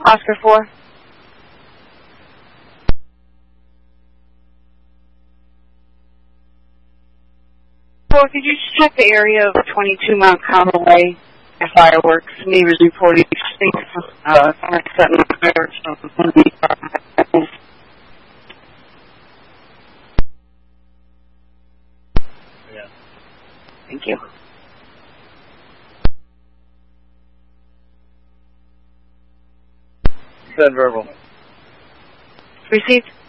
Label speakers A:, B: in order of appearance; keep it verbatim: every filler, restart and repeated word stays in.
A: Oscar four. Four, could you check the area of twenty-two Mount Carmel Way? Fireworks. Neighbors reporting uh, setting up fireworks from one of the apartments.
B: Yeah.
A: Thank you.
B: Send verbal.
A: Received.